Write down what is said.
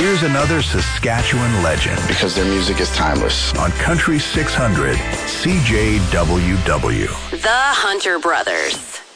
Here's another Saskatchewan legend. Because their music is timeless. On Country 600, CJWW. The Hunter Brothers.